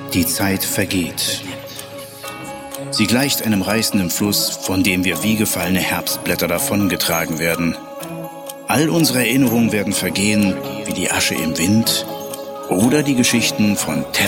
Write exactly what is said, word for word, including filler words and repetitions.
Die Zeit vergeht. Sie gleicht einem reißenden Fluss, von dem wir wie gefallene Herbstblätter davongetragen werden. All unsere Erinnerungen werden vergehen wie die Asche im Wind oder die Geschichten von Terra